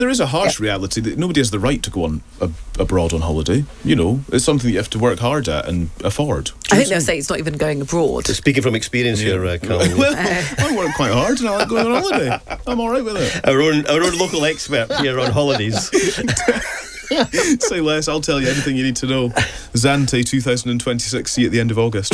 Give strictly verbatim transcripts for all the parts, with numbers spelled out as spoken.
There is a harsh yeah. reality that nobody has the right to go on a, abroad on holiday. You know, it's something that you have to work hard at and afford. I think they'll say it's not even going abroad. So speaking from experience yeah. here, uh, Colin. Well, I work quite hard and I like going on holiday. I'm all right with it. Our own, our own local expert here on holidays. Say less, I'll tell you anything you need to know. Zante twenty twenty-six, see you at the end of August.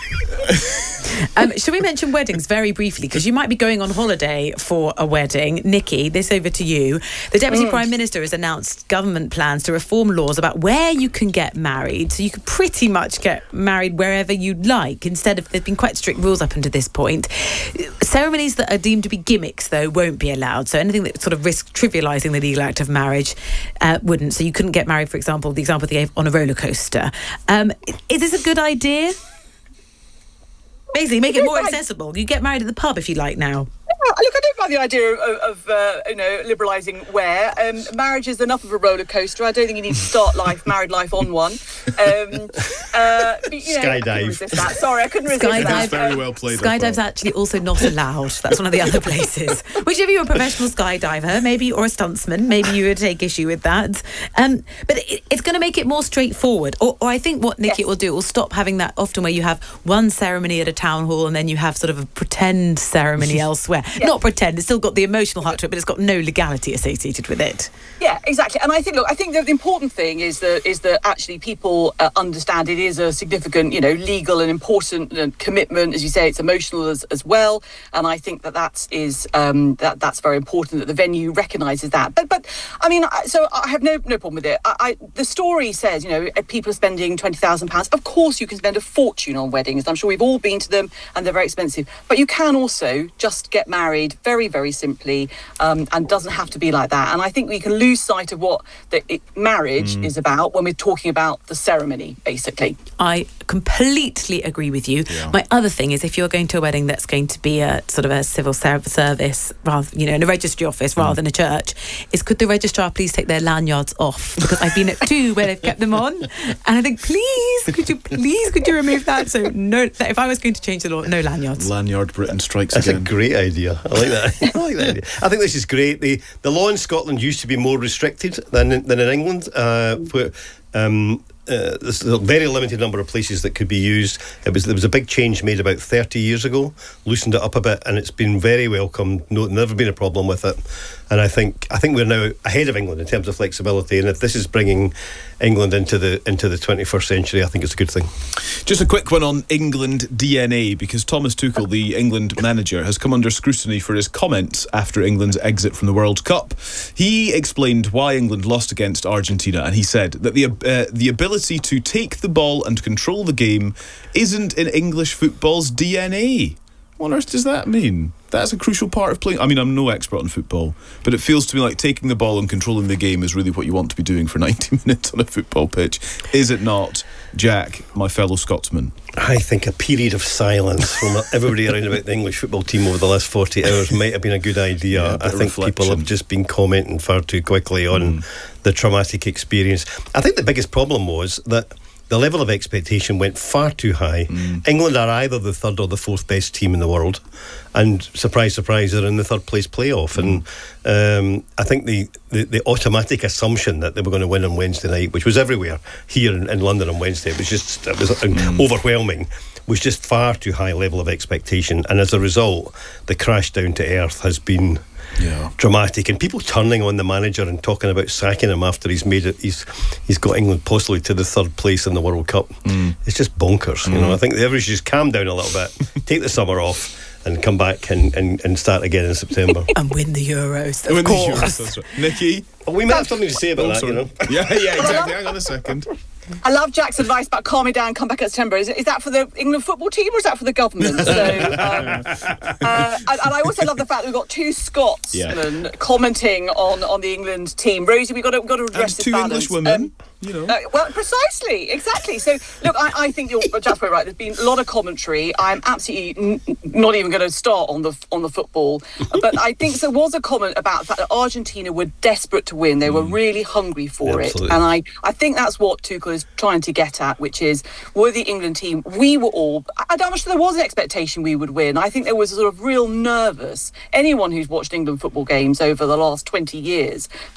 Um, should we mention weddings very briefly? Because you might be going on holiday for a wedding. Nikki, this over to you. The Deputy mm. Prime Minister has announced government plans to reform laws about where you can get married. So you can pretty much get married wherever you'd like. Instead of, there's been quite strict rules up until this point. Ceremonies that are deemed to be gimmicks, though, won't be allowed. So anything that sort of risks trivialising the legal act of marriage uh, wouldn't. So you couldn't get married, for example, the example they gave on a roller coaster. Um, is this a good idea? Basically, make it more accessible. You get married at the pub if you like now. Look, I don't like the idea of, of uh, you know, liberalising where. Um, marriage is enough of a roller coaster. I don't think you need to start life, married life on one. Um, uh, but, you know, Skydive. I couldn't resist that. Sorry, I couldn't resist Skydive. that. Very well played. Skydive's well. actually also not allowed. That's one of the other places. Which if you're a professional skydiver, maybe, or a stuntsman, maybe you would take issue with that. Um, but it, it's going to make it more straightforward. Or, or I think what Nikki yes. will do, it will stop having that often where you have one ceremony at a town hall and then you have sort of a pretend ceremony elsewhere. Yeah. Not pretend. It's still got the emotional heart to it, but it's got no legality associated with it. Yeah, exactly. And I think, look, I think the important thing is that is that actually people uh, understand it is a significant, you know, legal and important uh, commitment. As you say, it's emotional as, as well. And I think that that is um, that that's very important that the venue recognises that. But but I mean, so I have no no problem with it. I, I the story says, you know, people are spending twenty thousand pounds. Of course, you can spend a fortune on weddings. I'm sure we've all been to them, and they're very expensive. But you can also just get married very very simply, um, and doesn't have to be like that. And I think we can lose sight of what the it, marriage mm. is about when we're talking about the ceremony, basically. I completely agree with you. Yeah. My other thing is if you're going to a wedding that's going to be a sort of a civil service, rather, you know, in a registry office rather mm. than a church, is could the registrar please take their lanyards off? Because I've been at two where they've kept them on, and I think, please, could you please, could you remove that? So no, if I was going to change the law, no lanyards. Lanyard Britain strikes That's again. That's a great idea. I like that. I like that idea. I think this is great. The the law in Scotland used to be more restricted than in, than in England, uh, where um, uh, there's a very limited number of places that could be used. It was there was a big change made about thirty years ago, loosened it up a bit, and it's been very welcomed. No, never been a problem with it. And I think I think we're now ahead of England in terms of flexibility. And if this is bringing England into the into the twenty-first century, I think it's a good thing. Just a quick one on England D N A, because Thomas Tuchel, the England manager, has come under scrutiny for his comments after England's exit from the World Cup. He explained why England lost against Argentina, and he said that the uh, the ability to take the ball and control the game isn't in English football's D N A. What on earth does that mean? That's a crucial part of playing. I mean, I'm no expert on football, but it feels to me like taking the ball and controlling the game is really what you want to be doing for ninety minutes on a football pitch. Is it not, Jack, my fellow Scotsman? I think a period of silence from everybody around about the English football team over the last forty hours might have been a good idea. Yeah, I think reflection. People have just been commenting far too quickly on mm. the traumatic experience. I think the biggest problem was that the level of expectation went far too high. Mm. England are either the third or the fourth best team in the world, and surprise, surprise, they're in the third place playoff. Mm. And um, I think the, the, the automatic assumption that they were going to win on Wednesday night, which was everywhere here in, in London on Wednesday, it was just it was mm. overwhelming, was just far too high level of expectation. And as a result, the crash down to earth has been Yeah. dramatic, and people turning on the manager and talking about sacking him after he's made it. He's he's got England possibly to the third place in the World Cup. Mm. It's just bonkers. Mm. You know, I think the average just calm down a little bit, take the summer off, and come back and, and, and start again in September and win the Euros. Of win course. the Euros. That's right. Nikki, well, we might have something to say about oh, that. You know, yeah, yeah, exactly. Hang on a second. I love Jack's advice about calming down, come back in September. Is, is that for the England football team or is that for the government? So, um, uh, and, and I also love the fact that we've got two Scotsmen yeah. commenting on, on the England team. Rosie, we've got to, we've got to address and this two balance. English women. Um, You know. Uh, well, precisely, exactly. So, look, I, I think you're Jack's right. There's been a lot of commentary. I'm absolutely n- not even going to start on the on the football, but I think there was a comment about the fact that Argentina were desperate to win. They were mm. really hungry for yeah, it, and I, I think that's what Tuchel is was trying to get at, which is, were the England team, we were all, I don't know if there was an expectation we would win. I think there was a sort of real nervous, anyone who's watched England football games over the last twenty years